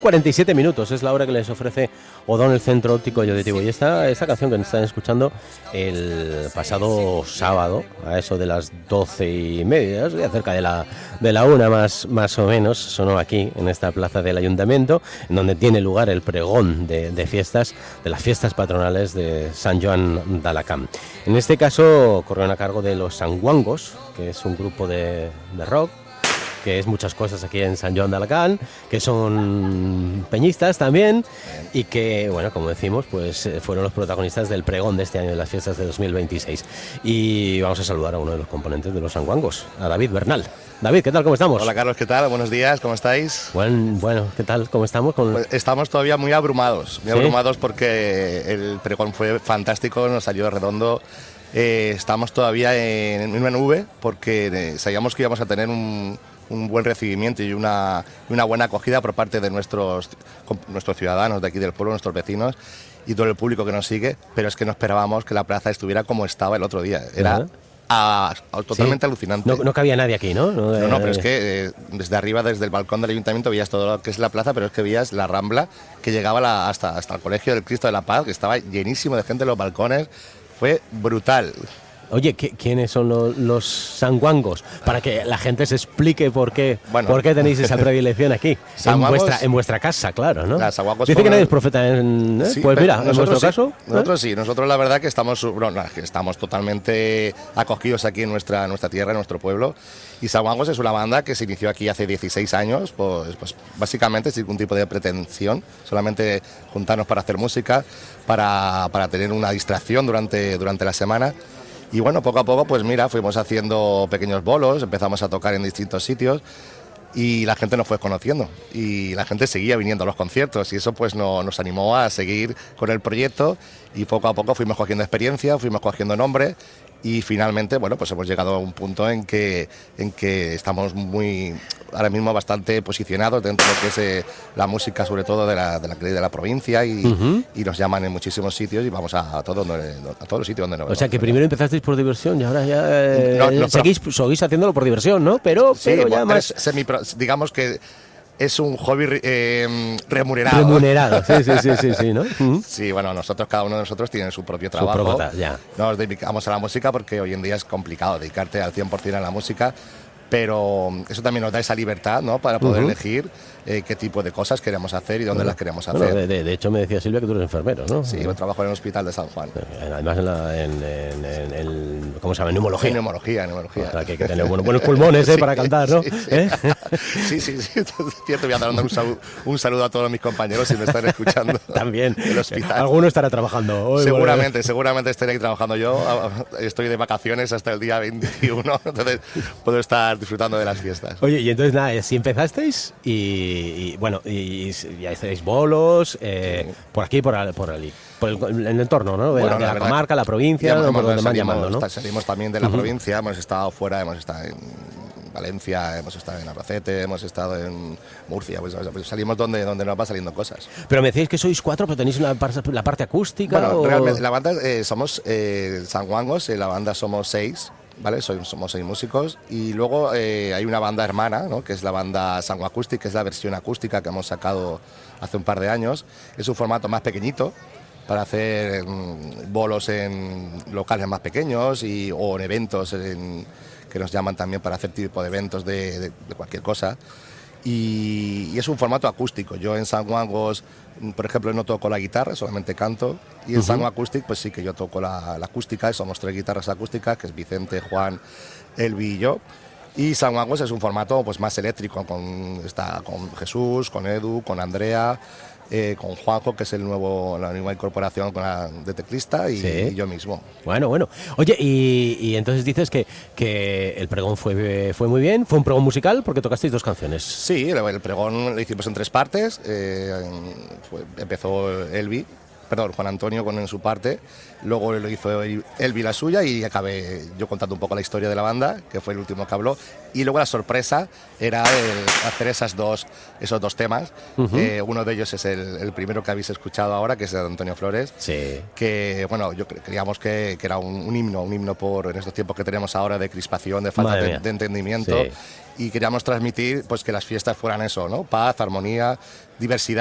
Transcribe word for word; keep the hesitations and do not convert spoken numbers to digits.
cuarenta y siete minutos es la hora que les ofrece Odón, el Centro Óptico y Auditivo. Y esta, esta canción que están escuchando el pasado sábado, a eso de las doce y media, cerca de la, de la una más, más o menos, sonó aquí, en esta plaza del Ayuntamiento, en donde tiene lugar el pregón de, de fiestas, de las fiestas patronales de San Joan d'Alacant. En este caso, corrieron a cargo de los Sanguangos, que es un grupo de, de rock, que es muchas cosas aquí en San Joan d'Alacant, que son peñistas también, y que, bueno, como decimos, pues fueron los protagonistas del pregón de este año de las fiestas de dos mil veintiséis. Y vamos a saludar a uno de los componentes de los Sanguangos, a David Bernal. David, ¿qué tal? ¿Cómo estamos? Hola Carlos, ¿qué tal? Buenos días, ¿cómo estáis? Bueno, bueno ¿qué tal? ¿Cómo estamos? Con... Pues estamos todavía muy abrumados, muy ¿Sí? abrumados porque el pregón fue fantástico, nos salió redondo. Eh, estamos todavía en una nube porque eh, sabíamos que íbamos a tener un... un buen recibimiento y una, una buena acogida por parte de nuestros, nuestros ciudadanos de aquí del pueblo, nuestros vecinos y todo el público que nos sigue, pero es que no esperábamos que la plaza estuviera como estaba el otro día. Era uh-huh. a, a, totalmente sí. alucinante. No, no cabía nadie aquí, ¿no? No, no, no pero es que eh, desde arriba, desde el balcón del Ayuntamiento, veías todo lo que es la plaza, pero es que veías la Rambla que llegaba la, hasta, hasta el Colegio del Cristo de la Paz, que estaba llenísimo de gente en los balcones. Fue brutal. Oye, ¿quiénes son los, los sanguangos? Para que la gente se explique por qué, bueno, por qué tenéis esa predilección aquí, en vuestra, en vuestra casa, claro, ¿no? Dice que nadie es profeta en... ¿eh? Sí, pues mira, en vuestro sí, caso... ¿eh? Nosotros sí, nosotros la verdad que estamos, bueno, que estamos totalmente acogidos aquí en nuestra, nuestra tierra, en nuestro pueblo. Y Sanguangos es una banda que se inició aquí hace dieciséis años, pues, pues básicamente sin ningún tipo de pretensión, solamente juntarnos para hacer música, para, para tener una distracción durante, durante la semana. Y bueno, poco a poco, pues mira, fuimos haciendo pequeños bolos, empezamos a tocar en distintos sitios y la gente nos fue conociendo y la gente seguía viniendo a los conciertos y eso pues no, nos animó a seguir con el proyecto y poco a poco fuimos cogiendo experiencia, fuimos cogiendo nombre y finalmente, bueno, pues hemos llegado a un punto en que, en que estamos muy, ahora mismo bastante posicionados dentro de lo que es eh, la música, sobre todo de la, de la, de la provincia y, uh-huh. y nos llaman en muchísimos sitios y vamos a, a, todo, a todos los sitios donde nos vemos. O sea, que primero empezasteis por diversión y ahora ya eh, no, no, seguís, pero, seguís haciéndolo por diversión, ¿no? Pero, sí, pero ya bueno, más... Semi, digamos que... Es un hobby eh, remunerado. Remunerado, sí, sí, sí, sí, sí, ¿no? Uh-huh. Sí, bueno, nosotros, cada uno de nosotros tiene su propio trabajo. Su propia, ya. Nos dedicamos a la música porque hoy en día es complicado dedicarte al cien por ciento a la música, pero eso también nos da esa libertad, ¿no? Para poder uh-huh. elegir eh, qué tipo de cosas queremos hacer y dónde bueno, las queremos hacer. Bueno, de, de hecho, me decía Silvia que tú eres enfermero, ¿no? Sí, yo trabajo en el Hospital de San Juan. Además, en, la, en, en, en el... ¿Cómo se llama? Neumología. En neumología, neumología. O sea, que hay que tener buenos, buenos pulmones, ¿eh? Sí, para cantar, ¿no? Sí, sí, ¿Eh? sí, sí, sí. Cierto, voy a dar un saludo, un saludo a todos mis compañeros si me están escuchando. También. El hospital. Alguno estará trabajando. Hoy, seguramente, bueno. seguramente estaré trabajando yo. Estoy de vacaciones hasta el día veintiuno, entonces puedo estar disfrutando de las fiestas. Oye, y entonces nada, si empezasteis y, y bueno, y ya hacéis bolos eh, sí. por aquí, por, por allí, por el, el entorno, ¿no? De, bueno, la, de la, la comarca, la provincia, hemos, ¿no? por donde salimos, llamando, ¿no? Salimos también de la uh-huh. provincia, hemos estado fuera, hemos estado en Valencia, hemos estado en Albacete, hemos estado en Murcia, pues, pues salimos donde, donde nos va saliendo cosas. Pero me decís que sois cuatro, pero tenéis una parte, la parte acústica. Bueno, o... realmente la banda eh, somos eh, Sanguangos, y la banda somos seis. ¿Vale? Soy, somos seis músicos y luego eh, hay una banda hermana, ¿no? Que es la banda Sango Acoustic, que es la versión acústica que hemos sacado hace un par de años. Es un formato más pequeñito para hacer mm, bolos en locales más pequeños y, o en eventos en, que nos llaman también para hacer tipo de eventos de, de, de cualquier cosa. Y, y es un formato acústico. Yo en Sanguangos, por ejemplo, no toco la guitarra, solamente canto. Y en uh-huh. Sango Acoustic, pues sí que yo toco la, la acústica. Somos tres guitarras acústicas, que es Vicente, Juan, Elvi y yo. Y Sanguangos es un formato pues más eléctrico, con, está con Jesús, con Edu, con Andrea, eh, con Juanjo, que es el nuevo, la nueva incorporación con la, de teclista, y, sí. y yo mismo. Bueno, bueno. Oye, y, y entonces dices que, que el pregón fue, fue muy bien, fue un pregón musical porque tocasteis dos canciones. Sí, el, el pregón lo hicimos en tres partes. Eh, fue, empezó Elvi, perdón, Juan Antonio con en su parte, luego lo hizo Elvi la suya y acabé yo contando un poco la historia de la banda, que fue el último que habló, y luego la sorpresa era el hacer esas dos, esos dos temas. Uh-huh. eh, uno de ellos es el, el primero que habéis escuchado ahora, que es de Antonio Flores, sí. que bueno, yo creíamos que, que era un, un himno, un himno por en estos tiempos que tenemos ahora de crispación, de falta de, de entendimiento, sí. Y queríamos transmitir pues que las fiestas fueran eso, ¿no? Paz, armonía, diversidad.